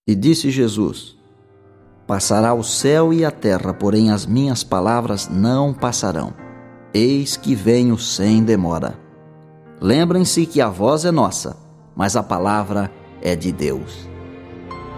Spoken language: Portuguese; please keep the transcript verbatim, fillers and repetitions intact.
E disse Jesus: Passará o céu e a terra, porém as minhas palavras não passarão. Eis que venho sem demora. Lembrem-se que a voz é nossa, mas a palavra é de Deus.